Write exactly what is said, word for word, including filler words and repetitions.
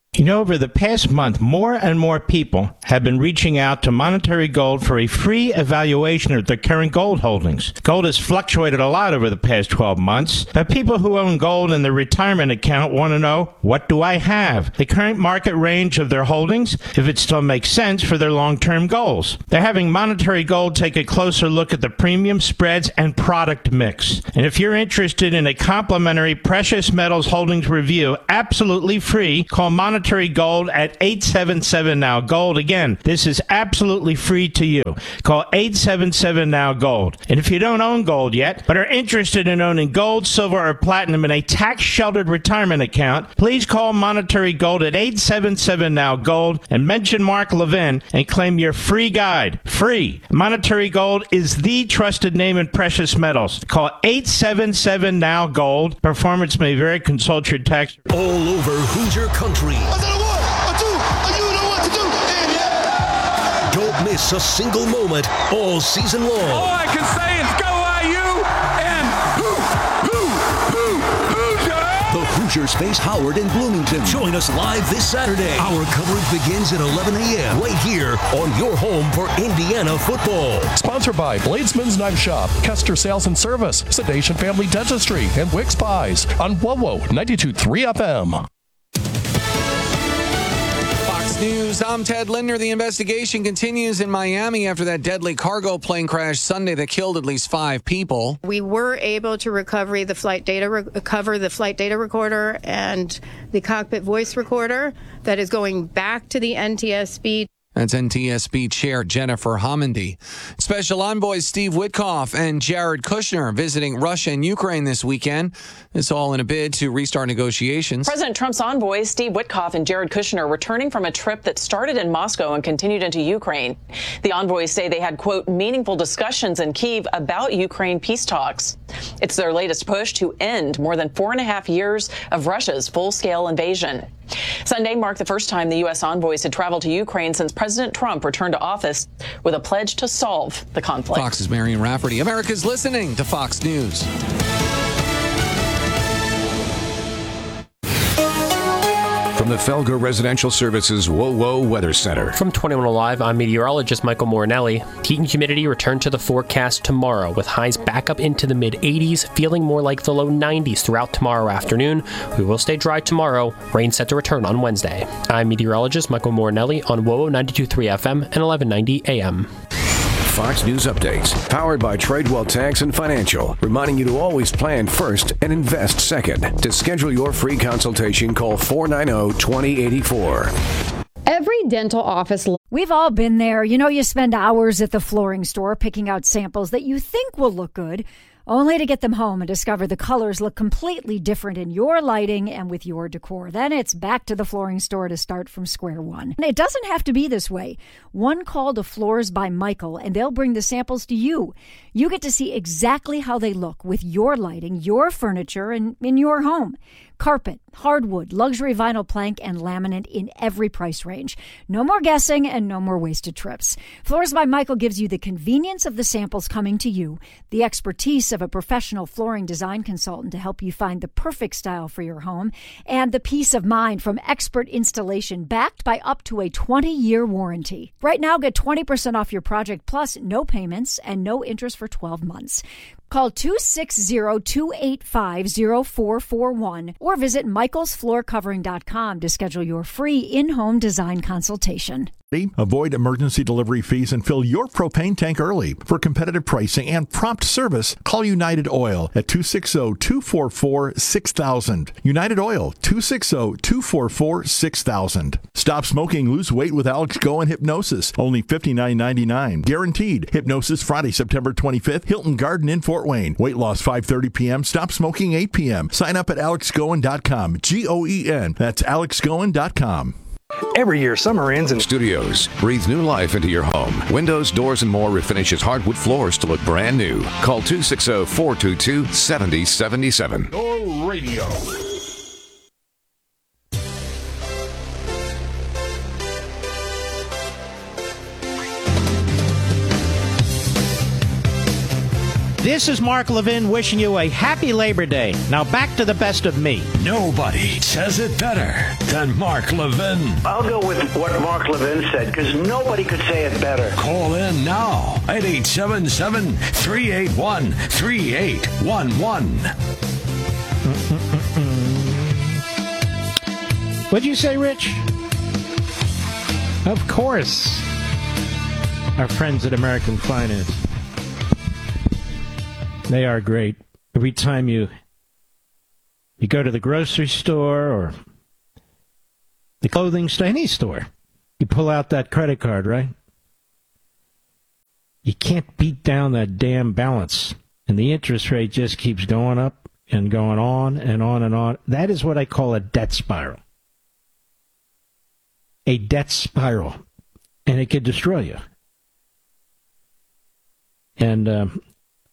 You know, over the past month, more and more people have been reaching out to Monetary Gold for a free evaluation of their current gold holdings. Gold has fluctuated a lot over the past twelve months, but people who own gold in their retirement account want to know, what do I have? The current market range of their holdings, if it still makes sense for their long-term goals. They're having Monetary Gold take a closer look at the premium, spreads, and product mix. And if you're interested in a complimentary precious metals holdings review, absolutely free, call Monetary Gold at eight seven seven now gold. Again, this is absolutely free to you. Call eight seven seven now gold. And if you don't own gold yet, but are interested in owning gold, silver, or platinum in a tax-sheltered retirement account, please call Monetary Gold at eight seven seven now gold and mention Mark Levin and claim your free guide. Free. Monetary Gold is the trusted name in precious metals. Call eight seven seven now gold. Performance may vary. Consult your tax. All over Hoosier country. I said a one, a two, a you know what to do. And yeah. Don't miss a single moment all season long. All I can say is go I U and hoo, hoo, hoo, Hoosier! The Hoosiers face Howard in Bloomington. Join us live this Saturday. Our coverage begins at eleven a.m. right here on your home for Indiana football. Sponsored by Bladesman's Knife Shop, Kester Sales and Service, Sedation Family Dentistry, and Wicks Pies on WOWO ninety-two point three F M. News. I'm Ted Linder. The investigation continues in Miami after that deadly cargo plane crash Sunday that killed at least five people. We were able to recover the flight data, recover the flight data recorder and the cockpit voice recorder that is going back to the N T S B. That's N T S B Chair Jennifer Homendy. Special Envoys Steve Witkoff and Jared Kushner visiting Russia and Ukraine this weekend. This all in a bid to restart negotiations. President Trump's envoys Steve Witkoff and Jared Kushner returning from a trip that started in Moscow and continued into Ukraine. The envoys say they had, quote, meaningful discussions in Kyiv about Ukraine peace talks. It's their latest push to end more than four and a half years of Russia's full-scale invasion. Sunday marked the first time the U S envoys had traveled to Ukraine since President Trump returned to office with a pledge to solve the conflict. Fox's Marion Rafferty. America's listening to Fox News. From the Felger Residential Services WOWO Weather Center. From twenty-one Alive, I'm meteorologist Michael Morinelli. Heat and humidity return to the forecast tomorrow with highs back up into the mid eighties, feeling more like the low nineties throughout tomorrow afternoon. We will stay dry tomorrow. Rain set to return on Wednesday. I'm meteorologist Michael Morinelli on WOWO ninety-two point three F M and eleven ninety A M. Fox News updates, powered by Tradewell Tax and Financial, reminding you to always plan first and invest second. To schedule your free consultation, call four nine zero, two zero eight four. Every dental office. We've all been there. You know, you spend hours at the flooring store picking out samples that you think will look good, only to get them home and discover the colors look completely different in your lighting and with your decor. Then it's back to the flooring store to start from square one. And it doesn't have to be this way. One call to Floors by Michael, and they'll bring the samples to you. You get to see exactly how they look with your lighting, your furniture, and in your home. Carpet, hardwood, luxury vinyl plank, and laminate in every price range. No more guessing and no more wasted trips. Floors by Michael gives you the convenience of the samples coming to you, the expertise of a professional flooring design consultant to help you find the perfect style for your home, and the peace of mind from expert installation backed by up to a twenty-year warranty. Right now, get twenty percent off your project plus no payments and no interest for twelve months. Call two six zero, two eight five, zero four four one or visit michaels floor covering dot com to schedule your free in-home design consultation. Avoid emergency delivery fees and fill your propane tank early. For competitive pricing and prompt service, call United Oil at two six zero, two four four, six thousand. United Oil, two six zero, two four four, six thousand. Stop smoking, lose weight with Alex Goen Hypnosis. Only fifty-nine ninety-nine. Guaranteed. Hypnosis Friday, September twenty-fifth. Hilton Garden in Fort Wayne. Weight loss five thirty p.m. Stop smoking eight p.m. Sign up at alex goen dot com. G O E N. That's alex goen dot com. Every year, summer ends in Studios. Breathe new life into your home. Windows, doors, and more refinishes hardwood floors to look brand new. Call two six zero, four two two, seven zero seven seven. Your radio. This is Mark Levin wishing you a happy Labor Day. Now back to the best of me. Nobody says it better than Mark Levin. I'll go with what Mark Levin said, because nobody could say it better. Call in now at eight seven seven, three eight one, three eight one one. What'd you say, Rich? Of course. Our friends at American Finance. They are great. Every time you you go to the grocery store or the clothing store, any store, you pull out that credit card, right? You can't beat down that damn balance. And the interest rate just keeps going up and going on and on and on. That is what I call a debt spiral. A debt spiral. And it could destroy you. And um,